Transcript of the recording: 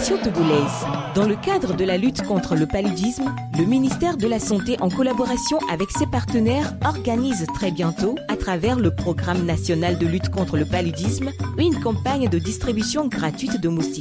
Association togolaise. Dans le cadre de la lutte contre le paludisme, le ministère de la Santé, en collaboration avec ses partenaires, organise très bientôt, à travers le Programme national de lutte contre le paludisme, une campagne de distribution gratuite de moustiquaires.